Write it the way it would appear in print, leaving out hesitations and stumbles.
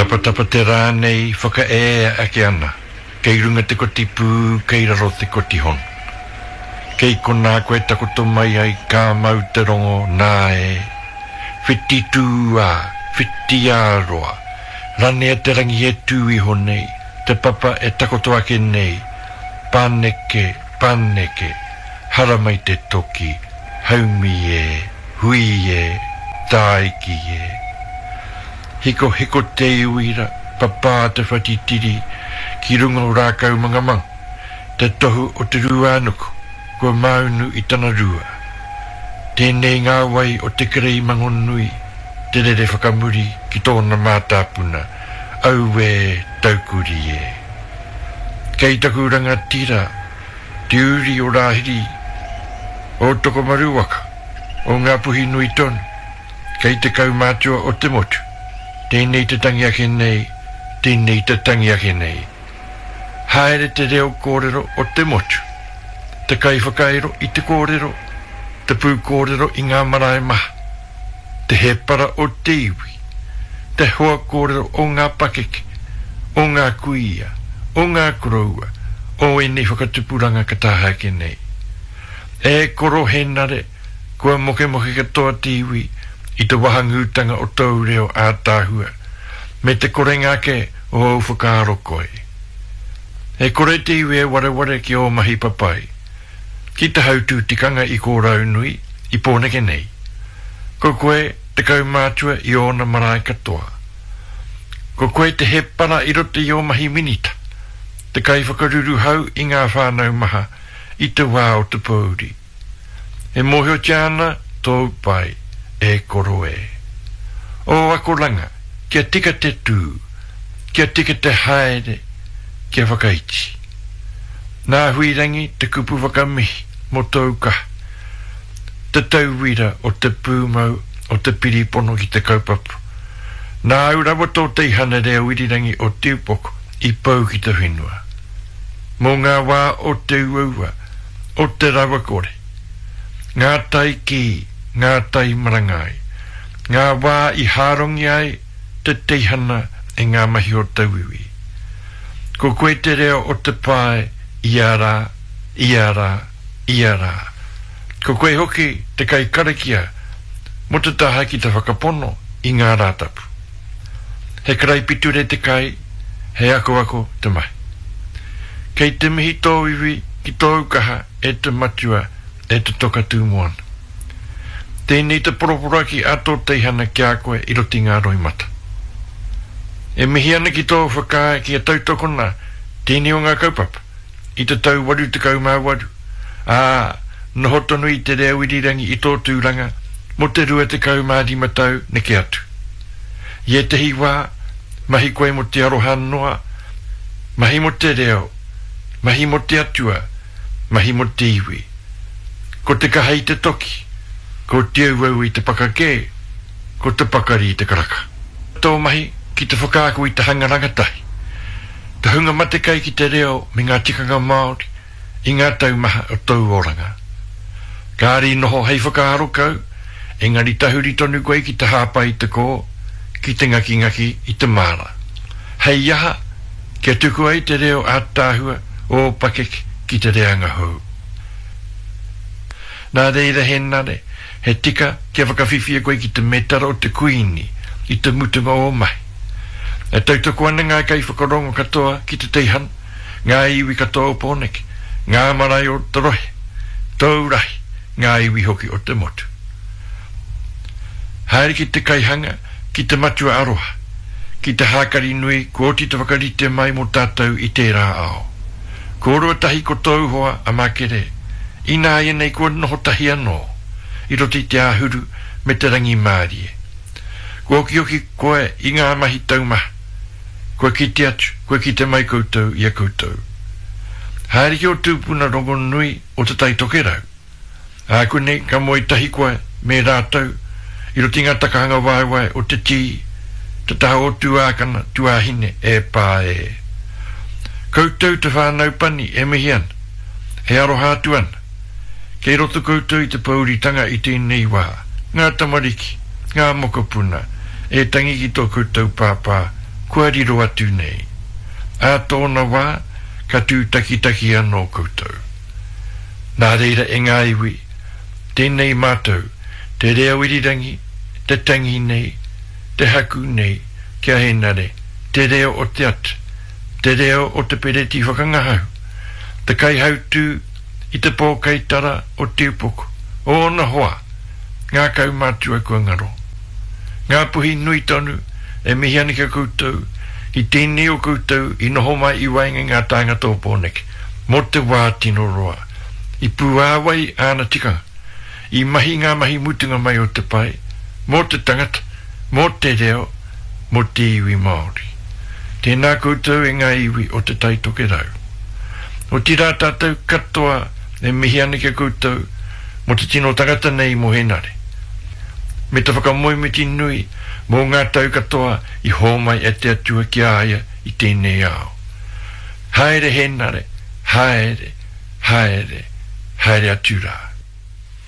Tapatapa te rā nei whaka ake ana. Kei runga te koti pū, kei raro te koti hon. Kei kona koe takoto mai ai ka mau te rongo nā e. Whiti tūā, whiti āroa. Rane te rangi e tū i honei. Te papa e takoto ake nei. Pāneke, pāneke. Hara mai te toki. Haumi e, hui e, tāiki e. Hiko hiko te uira, papa te whatitiri, ki runga o rākau mangamang, te tohu o te ruanuku, kua maunu i tana rua. Tēnei ngā wai o te kerei mangonui, te rere whakamuri ki tōna mātāpuna, au e taukuri e. Kei taku ranga tira, te uri o rāhiri, o toko maruwaka, o ngā puhi nui tonu, kei te kau mātua o te motu. Tēnei te tangi ake nei, tēnei te tangi ake nei. Haere te reo kōrero o te motu. Te kai whakairo i te kōrero, te pū kōrero i ngā marae maha. Te hepara o te iwi. Te hoa kōrero o ngā pakeke, o ngā kuia, o ngā koroua, o enei whakatupuranga kataha ake nei. E koro henare, kua moke moke katoa te iwi, i te wahangūtanga o tau reo ātāhua, me te korenga ke o au whakaaro koe. E kore te iwe wareware ki o mahi papai, ki te hautu tikanga i kō raunui, i pōneke nei. Ko koe te kaumātua i ona marae katoa. Ko koe te hepara i rote i o mahi minita, te kai whakaruru hau i ngā whānau maha, i te wā o te pōuri. E mohio tiana tō pai, e koro e. O akoranga, kia tika te tū, kia tika te haere, kia whakaiti. Nā huirangi te kupu whakamihi mo tau kaha. Te tauwira o te pūmau o te piripono ki te kaupapu. Nā urawa tō teihana rea wirirangi o te upoko i pau ki te whenua. Mō ngā wā o te uaua, o te rawa kore. Ngā tai ki, ngā tai marangai, ngā wā i hārongi ai te teihana e ngā mahi o tauiwi. Ko koe te reo o te pae, iara, iara, iara. Ko koe hoki te kai karakia, mo te taha ki te whakapono i ngā rātapu. He karai piture te kai, he ako te mai. Kei te mihi tōiwi ki tōu kaha e te matua e te toka tūmoana. Tēnei te poroporaki ato teihana ki a koe i roti ngā roi mata. E mihi ana ki tō whakae ki a tautokona, tēnei o ngā kaupapa, i te tau waru te kaumā waru. Noho tonu i te reo irirangi i tō tūranga, mo te rua te kaumā rima tau ne ke atu. Ie te hiwā, mahi koe mo te aroha noa, mahi mo te reo, mahi mo te atua, mahi mo te iwi. Ko te kahai te toki, ko te auau i te pakake, ko te pakari i te karaka. Tō mahi ki te whakāku i te hangarangatai. Te hunga mate kai ki te reo me ngā tikanga Māori i ngā taumaha o tau oranga. Kāri noho hei whakaaro kau, engari tahuri tonu koe ki te hāpa i te kō, ki te ngaki i te māra. Hei aha, kia tuku ai te reo ātāhua o pakeke ki te reanga hou. Nā reira henare, he tika kia whakawhiwhia koe ki te metara o te kuini, i te mutunga o mai. E tautoko ana ngā kai whakarongo katoa ki te teihan, ngā iwi katoa o pōneke, ngā marae o te rohe, taurahi, ngā iwi hoki o te motu. Haere ki te kaihanga, ki te matua aroha, ki te hākari nui, ko oti te whakarite mai mo tātou i tērā ao. Ko rua tahi ko tau hoa a makere, i nā ienei kua noho tahi anō, i roti te ahuru me te rangi mārie. Kua ki koe i ngā mahi taumaha, kua ki te atu, kua ki te mai koutou i a koutou. Haere ki o tūpuna rongo nui o te taitoke rau. Kone ka moi tahi koe me rātou, i roti ngā takahanga waiwai o te tī, te taha o tuākana, tuāhine e pā e. Koutou te whānau pani e mihi ana, he aroha atu ana. Kei roto koutou i te pauritanga i tēnei wā, ngā tamariki, ngā mokopuna, e tangi ki tō koutou pāpā, kua riro atu nei. A tōna wā, ka tū taki anō koutou. Nā reira e ngā iwi, tēnei mātou, te rea wirirangi, te tangi nei, te haku nei, kia henare, te reo o te atu, te reo o te pereti whakangahau, te kai hautu i te pōkai tara o te upoko, o na hoa, ngā kau mātua kua ngaro. Ngā puhi nui tonu e mihi anika koutou, i tēnei o koutou i noho mai i wainga ngā tānga tōpōneke, mo te wā tino roa, i puāwai āna tika, i mahi ngā mahi mutunga mai o te pai, mo te tangata, mo te reo, mo te iwi Māori. Tēnā koutou e ngā iwi o te taitoke rau. O tira tātou katoa e mihi anika koutou, mo te tino tangata nei mo henare. Me te whakamoimiti nui, mō ngā tau katoa i hōmai e te atua ki aia i tēnei ao. Haere henare, haere, haere, haere atura.